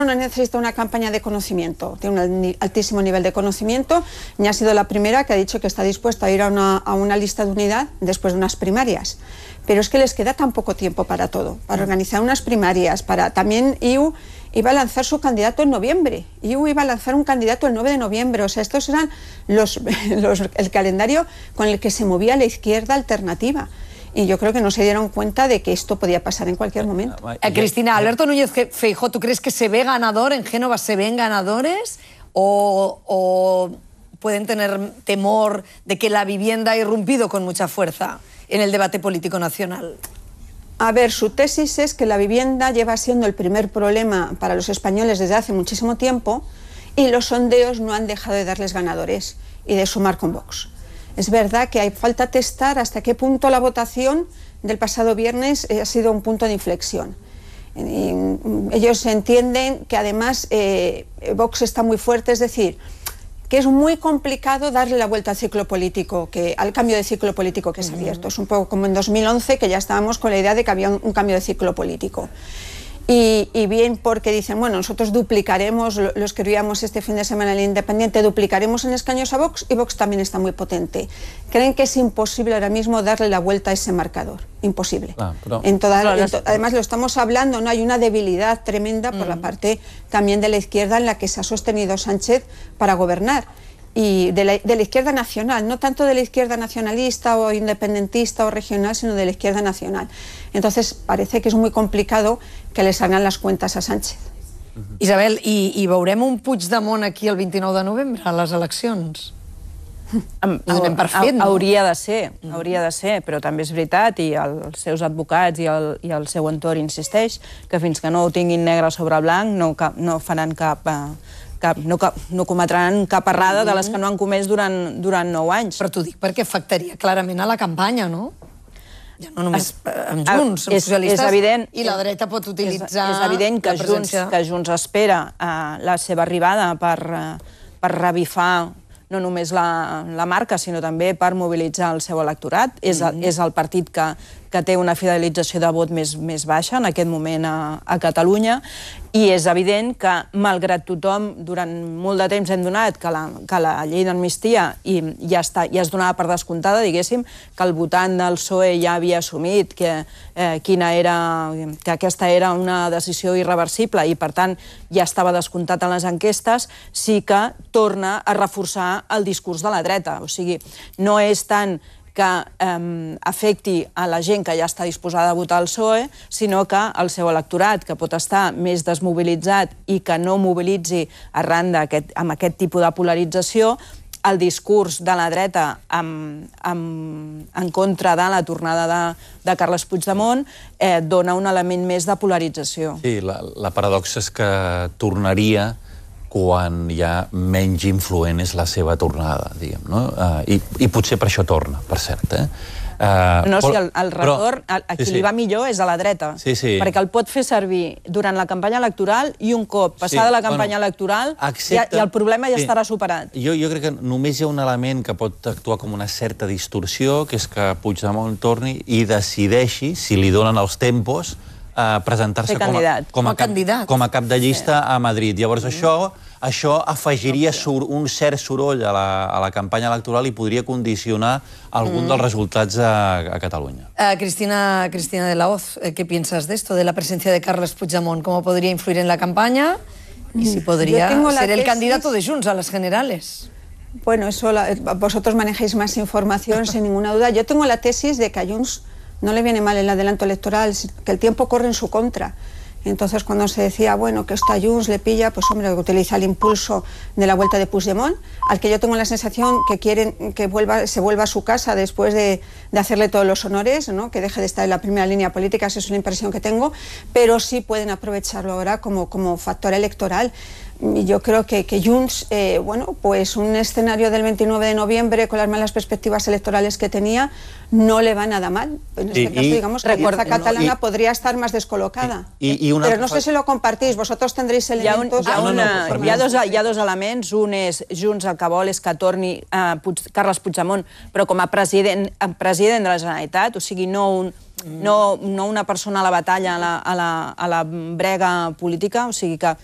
No necesita una campaña de conocimiento, tiene un altísimo nivel de conocimiento y ha sido la primera que ha dicho que está dispuesta a ir a una lista de unidad después de unas primarias. Pero es que les queda tan poco tiempo para todo, para organizar unas primarias, también IU iba a lanzar su candidato en noviembre, IU iba a lanzar un candidato el 9 de noviembre, o sea, estos eran el calendario con el que se movía la izquierda alternativa. Y yo creo que no se dieron cuenta de que esto podía pasar en cualquier momento. Cristina, Alberto Núñez Feijóo, ¿tú crees que se ve ganador en Génova? ¿Se ven ganadores? ¿O pueden tener temor de que la vivienda ha irrumpido con mucha fuerza en el debate político nacional? A ver, su tesis es que la vivienda lleva siendo el primer problema para los españoles desde hace muchísimo tiempo y los sondeos no han dejado de darles ganadores y de sumar con Vox. Es verdad que falta testar hasta qué punto la votación del pasado viernes ha sido un punto de inflexión. Ellos entienden que además Vox está muy fuerte, es decir, que es muy complicado darle la vuelta al ciclo político, al cambio de ciclo político que es abierto. Es un poco como en 2011, que ya estábamos con la idea de que había un cambio de ciclo político. Y bien porque dicen, bueno, nosotros duplicaremos, lo escribíamos este fin de semana en El Independiente, duplicaremos en escaños a Vox y Vox también está muy potente. Creen que es imposible ahora mismo darle la vuelta a ese marcador, imposible. Además lo estamos hablando, ¿no? Hay una debilidad tremenda por la parte también de la izquierda en la que se ha sostenido Sánchez para gobernar. Y de la izquierda nacional, no tanto de la izquierda nacionalista o independentista o regional, sino de la izquierda nacional. Entonces parece que és muy complicado que les hagan las cuentas a Sánchez. Isabel, i veurem un Puigdemont aquí el 29 de novembre, a les eleccions? Donem per fet, no? Hauria de ser, però també és veritat, i els seus advocats i el seu entorn insisteix, que fins que no ho tinguin negre sobre blanc no faran no cometran cap errada de les que no han comès durant 9 anys. Però t'ho dic perquè afectaria clarament a la campanya, no? Ja no només amb Junts, amb socialistes, i la dreta pot utilitzar... És evident que Junts espera la seva arribada per revifar no només la marca, sinó també per mobilitzar el seu electorat. És el partit que té una fidelització de vot més baixa en aquest moment a Catalunya, i és evident que, malgrat tothom, durant molt de temps hem donat que la llei d'amnistia ja es donava per descomptada, diguéssim, que el votant del PSOE ja havia assumit que aquesta era una decisió irreversible i, per tant, ja estava descomptat en les enquestes, sí que torna a reforçar el discurs de la dreta. O sigui, no és tant que afecti a la gent que ja està disposada a votar el PSOE, sinó que el seu electorat, que pot estar més desmobilitzat i que no mobilitzi arran amb aquest tipus de polarització, el discurs de la dreta en contra de la tornada de Carles Puigdemont dona un element més de polarització. Sí, la paradoxa és que tornaria quan ja menys influent és la seva tornada, diguem, no? I potser per això torna, per cert, No, si el retorn, a qui li va millor és a la dreta, perquè el pot fer servir durant la campanya electoral i un cop passada la campanya electoral i el problema ja estarà superat. Jo crec que només hi ha un element que pot actuar com una certa distorsió, que és que Puigdemont torni i decideixi, si li donen els tempos, presentar-se com a cap de llista a Madrid. Llavors això afegiria un cert soroll a la campanya electoral i podria condicionar algun dels resultats a Catalunya. Cristina de la Hoz, ¿qué piensas de esto, de la presencia de Carles Puigdemont? ¿Cómo podría influir en la campaña? Y si podría ser el candidato de Junts a las generales. Bueno, eso vosotros manejáis más información sin ninguna duda. Yo tengo la tesis de que a Junts no le viene mal el adelanto electoral, que el tiempo corre en su contra. Entonces, cuando se decía, bueno, que esto a Junts le pilla, pues hombre, utiliza el impulso de la vuelta de Puigdemont, al que yo tengo la sensación que quieren que se vuelva a su casa después de hacerle todos los honores, ¿no? Que deje de estar en la primera línea política, esa es una impresión que tengo, pero sí pueden aprovecharlo ahora como factor electoral. Y yo creo que Junts, bueno, pues un escenario del 29 de noviembre con las malas perspectivas electorales que tenía, no le va nada mal. En este caso, digamos, que la fuerza catalana podría estar más descolocada. Però no sé si lo compartís, vosotros tendréis elementos... Hi ha dos elements. Un és, Junts el que vol és que torni Carles Puigdemont, però com a president de la Generalitat, o sigui, no una persona a la batalla, a la brega política, o sigui que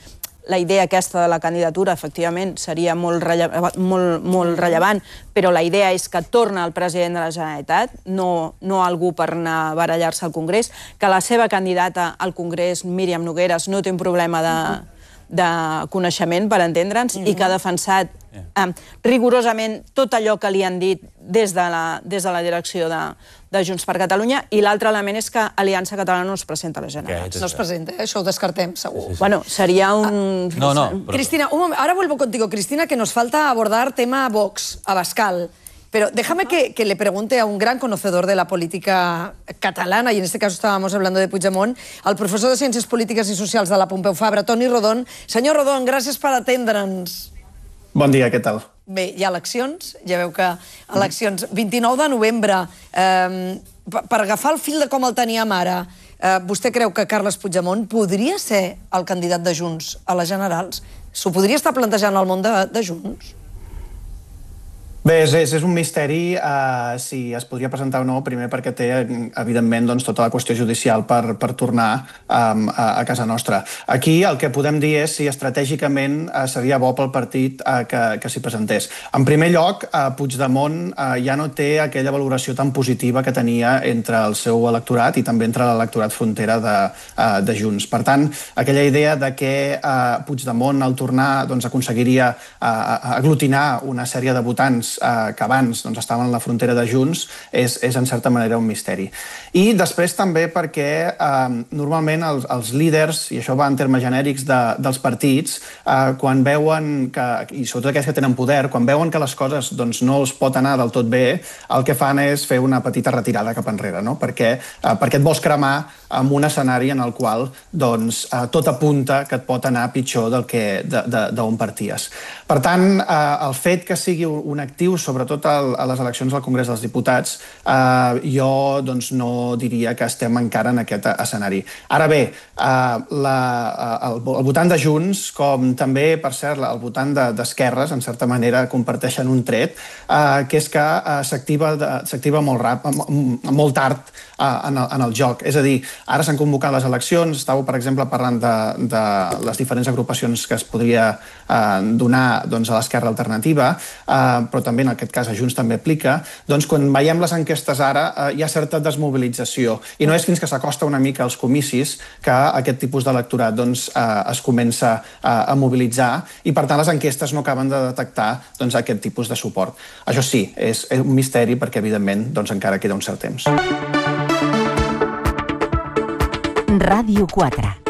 la idea aquesta de la candidatura, efectivament, seria molt rellevant, però la idea és que torna el president de la Generalitat, no algú per anar a barallar-se al Congrés, que la seva candidata al Congrés, Míriam Nogueras, no té un problema de coneixement, per entendre'ns, i que ha defensat rigorosament tot allò que li han dit des de la direcció de Junts per Catalunya, i l'altre element és que Aliança Catalana no es presenta a les Generals. No es presenta, això ho descartem, segur. Bueno, sería un... Cristina, ahora vuelvo contigo, Cristina, que nos falta abordar tema Vox, Abascal. Pero déjame que le pregunte a un gran conocedor de la política catalana, y en este caso estábamos hablando de Puigdemont, al professor de Ciències Polítiques i Socials de la Pompeu Fabra, Toni Rodon. Senyor Rodon, gràcies per atendre'ns. Bon dia, què tal? Bé, hi ha eleccions, ja veu que eleccions 29 de novembre. Per agafar el fil de com el teníem ara, vostè creu que Carles Puigdemont podria ser el candidat de Junts a les generals? S'ho podria estar plantejant al món de Junts? Bé, és un misteri si es podria presentar o no, primer perquè té, evidentment, tota la qüestió judicial per tornar a casa nostra. Aquí el que podem dir és si estratègicament seria bo pel partit que s'hi presentés. En primer lloc, Puigdemont ja no té aquella valoració tan positiva que tenia entre el seu electorat i també entre l'electorat frontera de Junts. Per tant, aquella idea de que Puigdemont, al tornar, aconseguiria aglutinar una sèrie de votants que abans estaven a la frontera de Junts, és en certa manera un misteri. I després també perquè normalment els líders, i això va en termes genèrics dels partits, quan veuen, i sobretot aquells que tenen poder, quan veuen que les coses no els pot anar del tot bé, el que fan és fer una petita retirada cap enrere, perquè et vols cremar en un escenari en el qual tot apunta que et pot anar pitjor d'on parties. Per tant, el fet que sigui un actiu, sobretot a les eleccions al Congrés dels Diputats, jo no diria que estem encara en aquest escenari. Ara bé, el votant de Junts, com també, per cert, el votant d'Esquerres, en certa manera, comparteixen un tret, que és que s'activa molt tard en el joc. És a dir, ara s'han convocat les eleccions, estàveu, per exemple, parlant de les diferents agrupacions que es podria donar a l'esquerra alternativa, però també en aquest cas a Junts també aplica. Doncs quan veiem les enquestes ara hi ha certa desmobilització i no és fins que s'acosta una mica als comicis que aquest tipus d'electorat es comença a mobilitzar i per tant les enquestes no acaben de detectar aquest tipus de suport. Això sí, és un misteri perquè evidentment encara queda un cert temps. Ràdio 4.